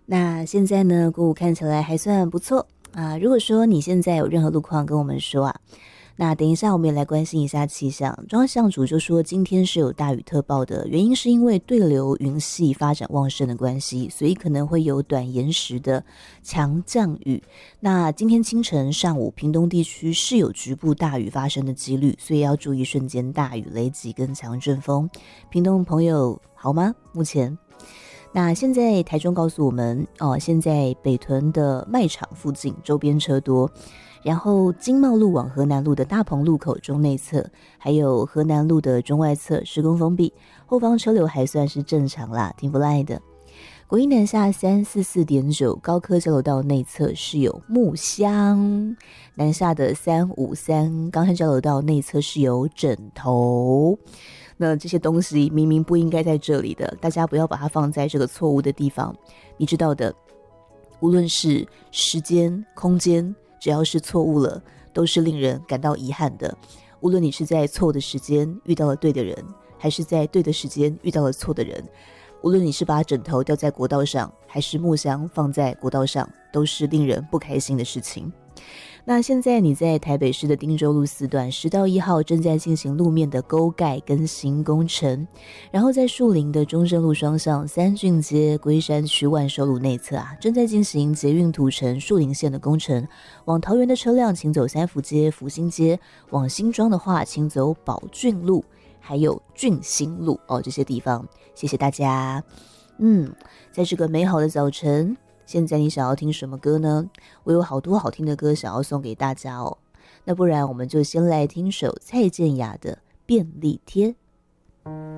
那现在呢，鼓舞看起来还算不错啊。如果说你现在有任何路况跟我们说啊，那等一下我们也来关心一下气象。中央气象局就说今天是有大雨特报的，原因是因为对流云系发展旺盛的关系，所以可能会有短延时的强降雨。那今天清晨上午屏东地区是有局部大雨发生的几率，所以要注意瞬间大雨、雷击跟强阵风。屏东朋友好吗？目前那现在台中告诉我们现在北屯的卖场附近周边车多，然后经贸路往河南路的大鹏路口中内侧，还有河南路的中外侧施工封闭，后方车流还算是正常啦，挺不赖的。国一南下344.9高科交流道内侧是有木箱，南下的353冈山交流道内侧是有枕头。那这些东西明明不应该在这里的，大家不要把它放在这个错误的地方。你知道的，无论是时间、空间，只要是错误了，都是令人感到遗憾的。无论你是在错误的时间遇到了对的人，还是在对的时间遇到了错的人，无论你是把枕头掉在国道上，还是木箱放在国道上，都是令人不开心的事情。那现在你在台北市的汀州路4段10到1号正在进行路面的沟盖更新工程，然后在树林的中正路双向三郡街龟山区万寿路内侧正在进行捷运土城树林线的工程，往桃园的车辆请走三福街、福兴街，往新庄的话请走宝郡路还有郡新路这些地方。谢谢大家。在这个美好的早晨，现在你想要听什么歌呢？我有好多好听的歌想要送给大家那不然我们就先来听首蔡健雅的《便利贴》。